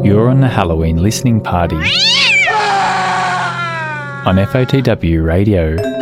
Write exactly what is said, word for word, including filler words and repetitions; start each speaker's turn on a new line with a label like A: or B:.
A: You're on the Halloween listening party on F O T W Radio.